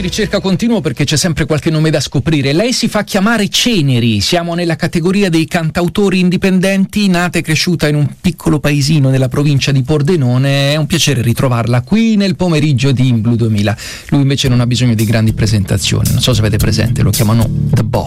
ricerca continuo perché c'è sempre qualche nome da scoprire. Lei si fa chiamare Ceneri, siamo nella categoria dei cantautori indipendenti, nata e cresciuta in un piccolo paesino nella provincia di Pordenone. È un piacere ritrovarla qui nel pomeriggio di In Blu 2000. Lui invece non ha bisogno di grandi presentazioni, non so se avete presente, lo chiamano The Boss.